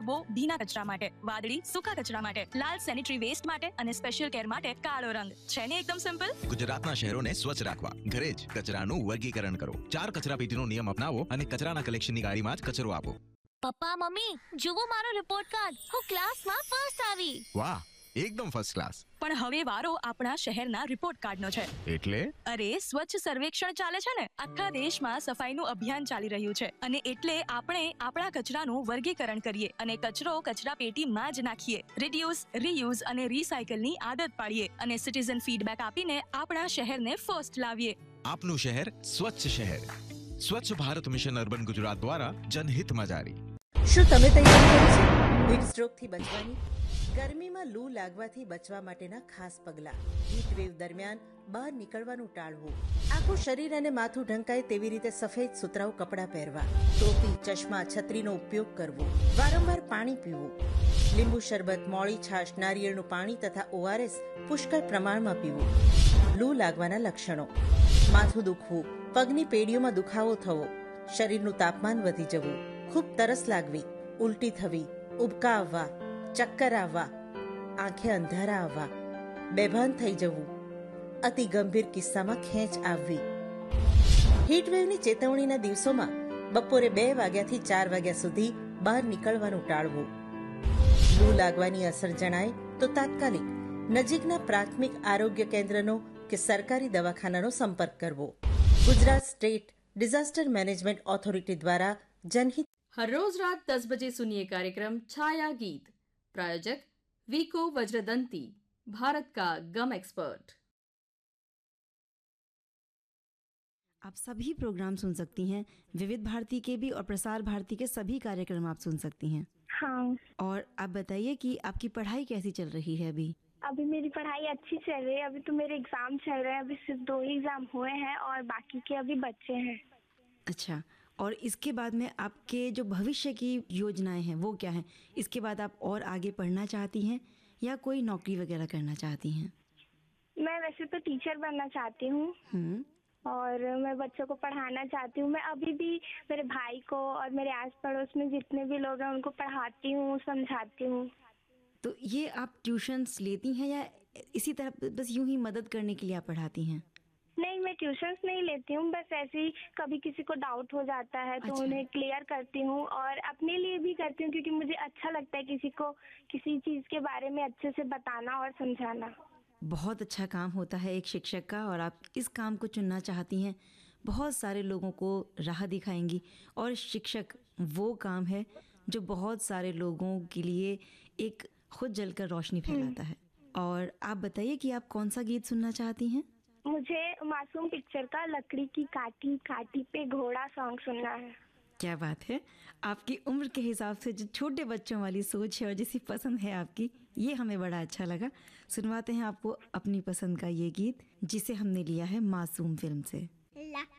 લીલો ભીના કચરા માટે, વાદળી સૂકા કચરા માટે, લાલ સેનિટરી વેસ્ટ માટે અને સ્પેશિયલ કેર માટે કાળો રંગ. છે ને એકદમ સિમ્પલ. ગુજરાતના શહેરોને સ્વચ્છ રાખવા ઘરે જ કચરાનું વર્ગીકરણ કરો. 4 કચરાપેટીનો નિયમ અપનાવો અને કચરાના કલેક્શનની ગાડીમાં જ કચરો આપો. પપ્પા મમ્મી જુઓ મારો રિપોર્ટ કાર્ડ, હું ક્લાસમાં ફર્સ્ટ આવી. વાહ, એકદમ ફર્સ્ટ ક્લાસ. પણ હવે વારો આપણા શહેરના રિપોર્ટ કાર્ડનો છે. એટલે અરે સ્વચ્છ સર્વેક્ષણ ચાલે છે ને. આખા દેશમાં સફાઈનું અભિયાન ચાલી રહ્યું છે અને એટલે આપણે આપણા કચરાનું વર્ગીકરણ કરીએ અને કચરો કચરા પેટીમાં જ નાખીએ. રિડ્યુસ, રીયુઝ અને રીસાયકલની આદત પાડીએ અને સિટીઝન ફીડબેક આપીને આપણા શહેરને ફર્સ્ટ લાવીએ. આપનું શહેર સ્વચ્છ શહેર. સ્વચ્છ ભારત મિશન અર્બન ગુજરાત દ્વારા જનહિતમાં જારી. શું તમે તૈયારી કરી છે હીટ સ્ટ્રોકથી બચવાની? ગરમીમાં લૂ લાગવાથી બચવા માટેના ખાસ પગલાં. હીટ વેવ દરમિયાન બહાર નીકળવાનું ટાળવું. આખું શરીર અને માથું ઢંકાય તેવી રીતે સફેદ સુતરાઉ કપડાં પહેરવા. ટોપી, ચશ્મા, છત્રીનો ઉપયોગ કરવો. વારંવાર પાણી પીવું. લીંબુ શરબત, મોળી છાશ, નારિયેળનું પાણી તથા ORS પુષ્કળ પ્રમાણમાં પીવું. લૂ લાગવાના લક્ષણો: માથું દુખવું, પગની પેઢીઓમાં દુખાવો થવો, શરીરનું તાપમાન વધી જવું, ખૂબ તરસ લાગવી, ઉલટી થવી, ઉબકા આવવા, ચક્કર આવવા, આંખે અંધારા આવવા, બેભાન થઈ જવું, અતિ ગંભીર કિસ્સામાં ખેંચ આવવી. હીટવેવની ચેતવણીના દિવસોમાં બપોરે 2 વાગ્યાથી 4 વાગ્યા સુધી બહાર નીકળવાનું ટાળવું. લૂ લાગવાની અસર જણાય તો તાત્કાલિક નજીકના પ્રાથમિક આરોગ્ય કેન્દ્રનો કે સરકારી દવાખાનાનો સંપર્ક કરવો. Gujarat state disaster management authority द्वारा जनहित। हर रोज रात 10 बजे सुनिए कार्यक्रम छाया गीत। प्रायोजक वीको वज्रदंती, भारत का गम एक्सपर्ट। आप सभी प्रोग्राम सुन सकती हैं विविध भारती के भी और प्रसार भारती के सभी कार्यक्रम आप सुन सकती हैं। हाँ। और आप बताइए कि आपकी पढ़ाई कैसी चल रही है अभी? अभी मेरी पढ़ाई अच्छी चल रही है। अभी तो मेरे एग्जाम चल रहे हैं। अभी सिर्फ 2 ही एग्जाम हुए हैं और बाकी के अभी बच्चे हैं। अच्छा, और इसके बाद में आपके जो भविष्य की योजनाएं हैं वो क्या हैं? इसके बाद आप और आगे पढ़ना चाहती हैं या कोई नौकरी वगैरह करना चाहती हैं? मैं वैसे तो टीचर बनना चाहती हूँ और मैं बच्चों को पढ़ाना चाहती हूँ। मैं अभी भी मेरे भाई को और मेरे आस पड़ोस में जितने भी लोग हैं उनको पढ़ाती हूँ, समझाती हूँ। तो ये आप ट्यूशन्स लेती हैं या इसी तरह बस यूं ही मदद करने के लिए आप पढ़ाती हैं? नहीं, मैं ट्यूशन्स नहीं लेती हूँ। बस ऐसे ही कभी किसी को डाउट हो जाता है तो अच्छा। उन्हें क्लियर करती हूँ और अपने लिए भी करती हूँ क्योंकि मुझे अच्छा लगता है किसी को किसी चीज़ के बारे में अच्छे से बताना और समझाना। बहुत अच्छा काम होता है एक शिक्षक का और आप इस काम को चुनना चाहती हैं। बहुत सारे लोगों को राह दिखाएंगी और शिक्षक वो काम है जो बहुत सारे लोगों के लिए एक खुद जलकर रोशनी फैलाता है। और आप बताइए कि आप कौन सा गीत सुनना चाहती हैं? मुझे मासूम पिक्चर का लकड़ी की काटी काटी पे घोड़ा सॉन्ग सुनना है। क्या बात है, आपकी उम्र के हिसाब से जो छोटे बच्चों वाली सोच है और जैसी पसंद है आपकी, ये हमें बड़ा अच्छा लगा। सुनवाते हैं आपको अपनी पसंद का ये गीत जिसे हमने लिया है मासूम फिल्म से।